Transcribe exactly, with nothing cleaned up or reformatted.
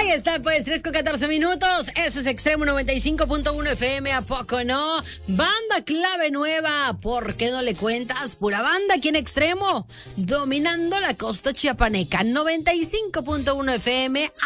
Ahí está, pues, tres con catorce minutos. Eso es Extremo noventa y cinco punto uno F M, ¿a poco no? Banda clave nueva, ¿por qué no le cuentas? Pura banda aquí en Extremo, dominando la costa chiapaneca. noventa y cinco punto uno F M.